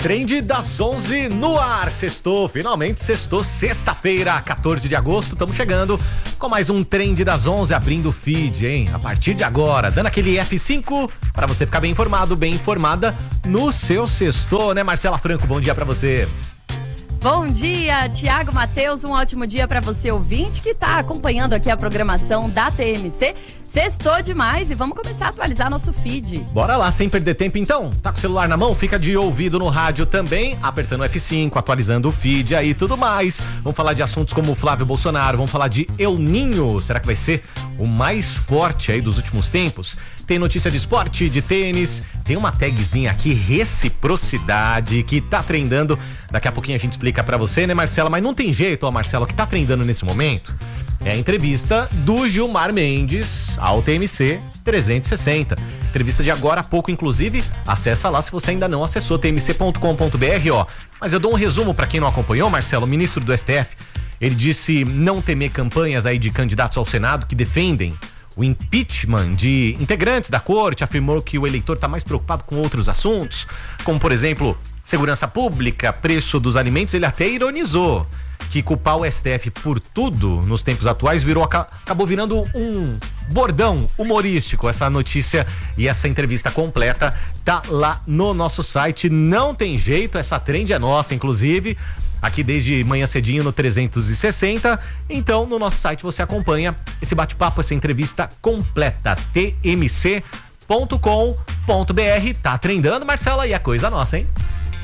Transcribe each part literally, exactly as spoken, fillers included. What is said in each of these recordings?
Trend das onze no ar, sextou, finalmente sextou, sexta-feira, quatorze de agosto, estamos chegando com mais um Trend das onze, abrindo o feed, hein? A partir de agora, dando aquele F cinco para você ficar bem informado, bem informada no seu sextou, né, Marcela Franco? Bom dia para você. Bom dia, Tiago Matheus, um ótimo dia para você ouvinte que está acompanhando aqui a programação da T M C. Sextou demais e vamos começar a atualizar nosso feed. Bora lá, sem perder tempo então. Tá com o celular na mão? Fica de ouvido no rádio também, apertando o F cinco, atualizando o feed aí e tudo mais. Vamos falar de assuntos como o Flávio Bolsonaro, vamos falar de El Ninho. Será que vai ser o mais forte aí dos últimos tempos? Tem notícia de esporte, de tênis, tem uma tagzinha aqui, reciprocidade, que tá trendando. Daqui a pouquinho a gente explica pra você, né, Marcela? Mas não tem jeito, ó, Marcela, o que tá trendando nesse momento é a entrevista do Gilmar Mendes ao T M C trezentos e sessenta. Entrevista de agora há pouco, inclusive, acessa lá se você ainda não acessou, t m c ponto com ponto b r, ó. Mas eu dou um resumo pra quem não acompanhou, Marcelo, o ministro do S T F, ele disse não temer campanhas aí de candidatos ao Senado que defendem o impeachment de integrantes da corte, afirmou que o eleitor está mais preocupado com outros assuntos, como, por exemplo, segurança pública, preço dos alimentos. Ele até ironizou que culpar o S T F por tudo nos tempos atuais virou, acabou virando um bordão humorístico. Essa notícia e essa entrevista completa tá lá no nosso site. Não tem jeito, essa trend é nossa, inclusive, aqui desde manhã cedinho no trezentos e sessenta. Então, no nosso site você acompanha esse bate-papo, essa entrevista completa. t m c ponto com ponto b r. Tá trendando, Marcela, e é coisa nossa, hein?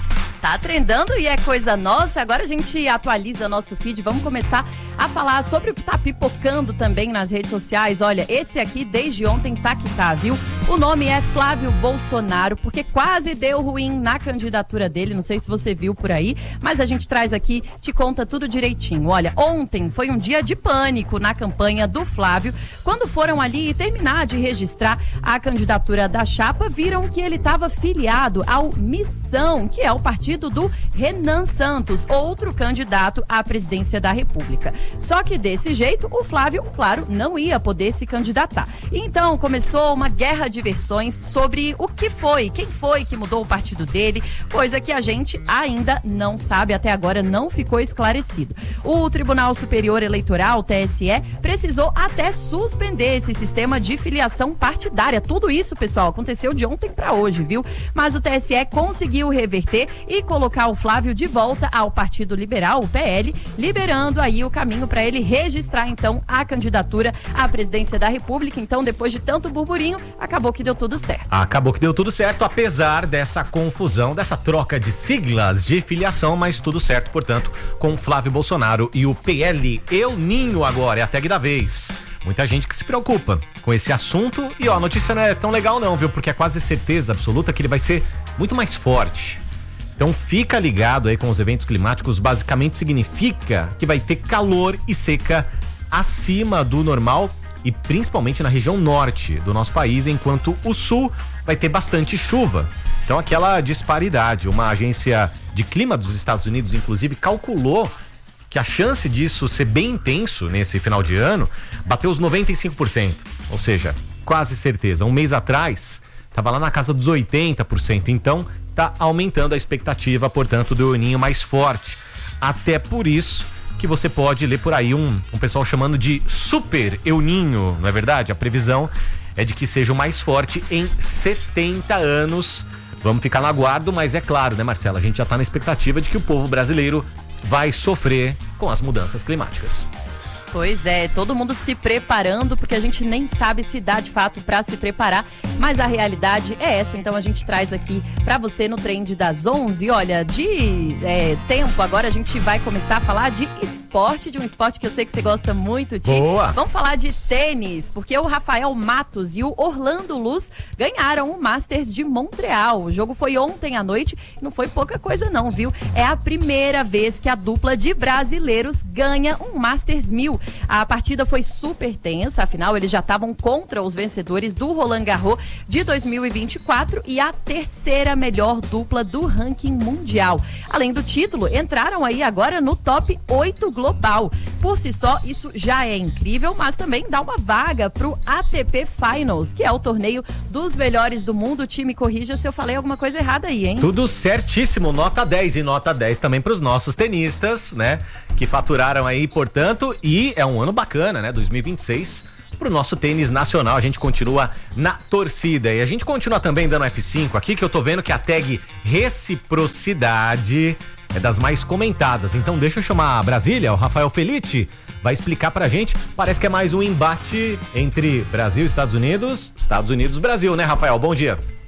Tá trendando e é coisa nossa. Agora a gente atualiza nosso feed. Vamos começar a falar sobre o que tá pipocando também nas redes sociais. Olha, esse aqui desde ontem tá que tá, viu? O nome é Flávio Bolsonaro, porque quase deu ruim na candidatura dele. Não sei se você viu por aí, mas a gente traz aqui, te conta tudo direitinho. Olha, ontem foi um dia de pânico na campanha do Flávio. Quando foram ali terminar de registrar a candidatura da chapa, viram que ele estava filiado ao Missão, que é o partido do Renan Santos, outro candidato à presidência da República. Só que desse jeito, o Flávio, claro, não ia poder se candidatar. Então começou uma guerra de versões sobre o que foi, quem foi que mudou o partido dele, coisa que a gente ainda não sabe, até agora não ficou esclarecido. O Tribunal Superior Eleitoral, T S E, precisou até suspender esse sistema de filiação partidária. Tudo isso, pessoal, aconteceu de ontem para hoje, viu? Mas o T S E conseguiu reverter e colocar o Flávio de volta ao Partido Liberal, o P L, liberando aí o caminho para ele registrar então a candidatura à presidência da República. Então, depois de tanto burburinho, acabou que deu tudo certo. Acabou que deu tudo certo, apesar dessa confusão, dessa troca de siglas de filiação, mas tudo certo, portanto, com Flávio Bolsonaro e o P L. El Ninho agora é a tag da vez. Muita gente que se preocupa com esse assunto e ó, a notícia não é tão legal não, viu? Porque é quase certeza absoluta que ele vai ser muito mais forte. Então fica ligado aí com os eventos climáticos, basicamente significa que vai ter calor e seca acima do normal e principalmente na região norte do nosso país, enquanto o sul vai ter bastante chuva. Então aquela disparidade, uma agência de clima dos Estados Unidos inclusive calculou que a chance disso ser bem intenso nesse final de ano bateu os noventa e cinco por cento, ou seja, quase certeza. Um mês atrás estava lá na casa dos oitenta por cento, então tá aumentando a expectativa, portanto, do El Ninho mais forte. Até por isso que você pode ler por aí um, um pessoal chamando de Super El Ninho, não é verdade? A previsão é de que seja o mais forte em setenta anos. Vamos ficar no aguardo, mas é claro, né, Marcela? A gente já tá na expectativa de que o povo brasileiro vai sofrer com as mudanças climáticas. Pois é, todo mundo se preparando, porque a gente nem sabe se dá de fato para se preparar, mas a realidade é essa. Então a gente traz aqui para você no Trend das onze. Olha, de é, tempo agora a gente vai começar a falar de esporte, de um esporte que eu sei que você gosta muito, Ti. Boa! Vamos falar de tênis, porque o Rafael Matos e o Orlando Luz ganharam o Masters de Montreal. O jogo foi ontem à noite e não foi pouca coisa não, viu? É a primeira vez que a dupla de brasileiros ganha um Masters mil. A partida foi super tensa, afinal eles já estavam contra os vencedores do Roland Garros de dois mil e vinte e quatro e a terceira melhor dupla do ranking mundial. Além do título, entraram aí agora no top oito global. Por si só, isso já é incrível, mas também dá uma vaga pro A T P Finals, que é o torneio dos melhores do mundo. O time corrija se eu falei alguma coisa errada aí, hein? Tudo certíssimo, nota dez e nota dez também pros nossos tenistas, né? Que faturaram aí, portanto, e é um ano bacana, né? dois mil e vinte e seis. Pro nosso tênis nacional, a gente continua na torcida e a gente continua também dando F cinco aqui, que eu tô vendo que a tag reciprocidade é das mais comentadas. Então deixa eu chamar a Brasília, o Rafael Felitti vai explicar pra gente. Parece que é mais um embate entre Brasil e Estados Unidos, Estados Unidos e Brasil, né, Rafael? Bom dia.